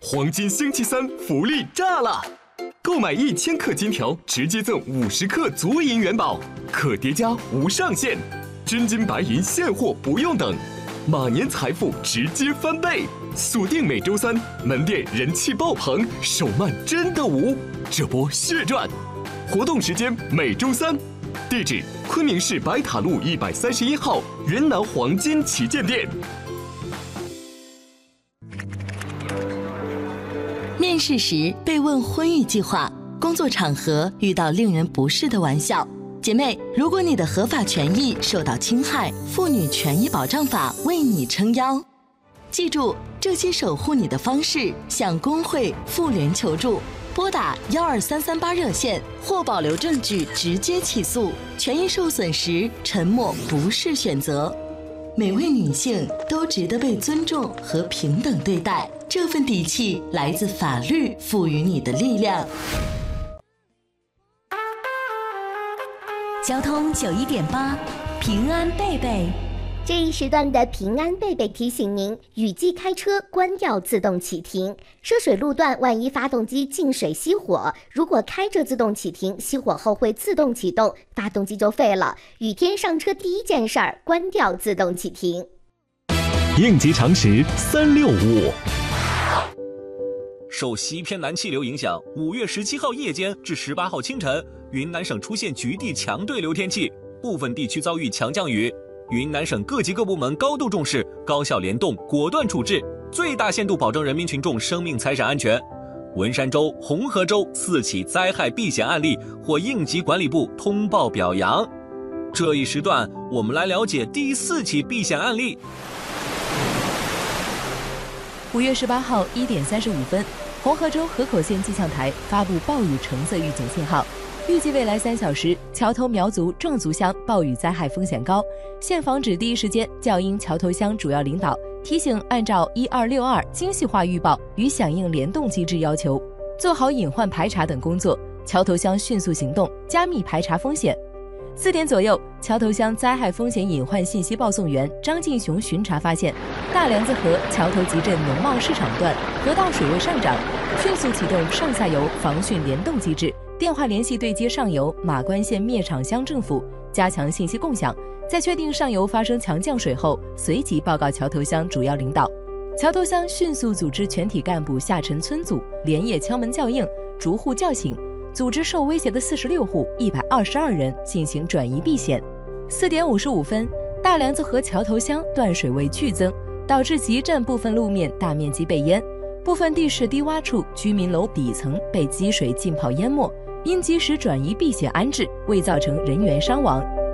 黄金星期三福利炸了！购买1000克金条，直接赠50克足银元宝，可叠加无上限，真金白银现货不用等，马年财富直接翻倍！锁定每周三，门店人气爆棚，手慢真的无，这波血赚！活动时间每周三，地址昆明市白塔路131号云南黄金旗舰店。 面试时被问婚育计划，工作场合遇到令人不适的玩笑。姐妹，如果你的合法权益受到侵害，妇女权益保障法为你撑腰。记住，这些守护你的方式，向工会、妇联求助，拨打12338热线或保留证据直接起诉。权益受损时，沉默不是选择。每位女性都值得被尊重和平等对待，这份底气来自法律赋予你的力量。 交通91.8，平安贝贝。 这一时段的平安贝贝提醒您，雨季开车关掉自动启停。涉水路段，万一发动机进水熄火，如果开着自动启停，熄火后会自动启动，发动机就废了。雨天上车第一件事儿，关掉自动启停。 应急常识365。 受西偏南气流影响，5月17号夜间至18号清晨，云南省出现局地强对流天气，部分地区遭遇强降雨。云南省各级各部门高度重视，高效联动，果断处置，最大限度保证人民群众生命财产安全。文山州、红河州4起灾害避险案例获应急管理部通报表扬。这一时段，我们来了解第4起避险案例。 5月18号1点35分，红河州河口县气象台发布暴雨橙色预警信号。预计未来3小时，桥头苗族、壮族乡暴雨灾害风险高，现防止第一时间教英桥头乡主要领导提醒，按照1262精细化预报与响应联动机制要求，做好隐患排查等工作，桥头乡迅速行动，加密排查风险。4点左右，桥头乡灾害风险隐患信息报送员张进雄巡查发现，大梁子河桥头集镇农贸市场段河道水位上涨，迅速启动上下游防汛联动机制，电话联系对接上游马关县灭场乡政府，加强信息共享。在确定上游发生强降水后，随即报告桥头乡主要领导。桥头乡迅速组织全体干部下沉村组，连夜敲门叫应，逐户叫醒，组织受威胁的46户122人进行转移避险。4点55分，大梁子河桥头乡断水位剧增，导致集镇部分路面大面积被淹，部分地势低洼处居民楼底层被积水浸泡淹没，因及时转移避险安置，未造成人员伤亡。